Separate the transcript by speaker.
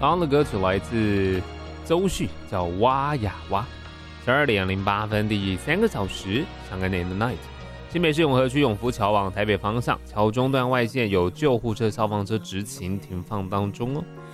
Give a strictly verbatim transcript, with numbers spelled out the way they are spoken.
Speaker 1: 刚刚的歌曲来自周旭，叫《哇呀哇》。十二点零八分，第三个小时，香港年的 night。新北市永和区永福桥往台北方向，桥中段外线有救护车、消防车执勤停放当中哦。